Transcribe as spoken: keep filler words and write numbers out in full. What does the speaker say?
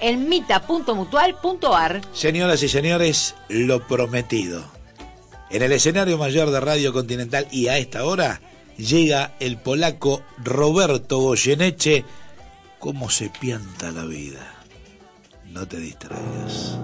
en mita punto mutual punto ar. Señoras y señores, lo prometido. En el escenario mayor de Radio Continental y a esta hora llega el polaco Roberto Goyeneche. ¿Cómo se pianta la vida? No te distraigas.